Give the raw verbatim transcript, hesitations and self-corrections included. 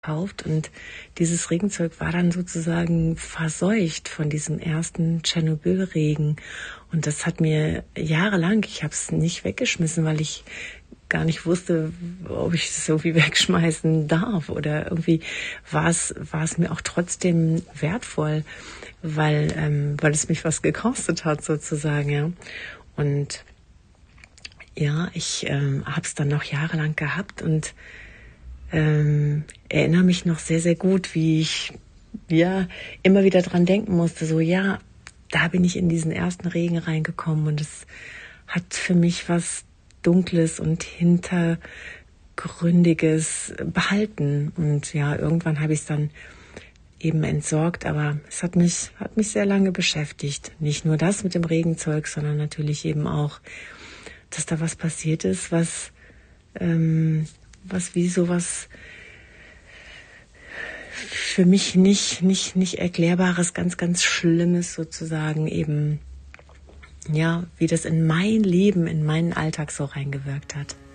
gekauft und dieses Regenzeug war dann sozusagen verseucht von diesem ersten Tschernobyl-Regen. Und das hat mir jahrelang, ich habe es nicht weggeschmissen, weil ich gar nicht wusste, ob ich es irgendwie wegschmeißen darf. Oder irgendwie war es, war es mir auch trotzdem wertvoll, weil, ähm, weil es mich was gekostet hat sozusagen. Ja. Und ja, ich ähm, habe es dann noch jahrelang gehabt und ähm, erinnere mich noch sehr, sehr gut, wie ich ja immer wieder dran denken musste, so ja, da bin ich in diesen ersten Regen reingekommen und es hat für mich was Dunkles und Hintergründiges behalten. Und ja, irgendwann habe ich es dann eben entsorgt, aber es hat mich, hat mich sehr lange beschäftigt. Nicht nur das mit dem Regenzeug, sondern natürlich eben auch, dass da was passiert ist, was, ähm, was wie sowas für mich nicht, nicht, nicht erklärbares, ganz, ganz Schlimmes sozusagen eben, ja, wie das in mein Leben, in meinen Alltag so reingewirkt hat.